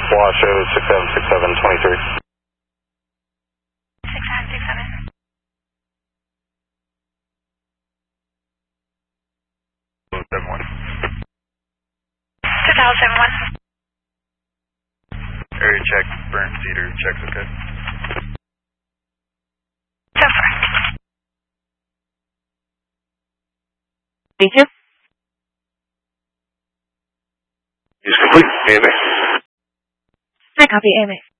Washoe 676723. 6767. 2001. 2001. Area check, burn cedar, checks okay. So far. Thank you. Is complete, AMA. I copy, AMA.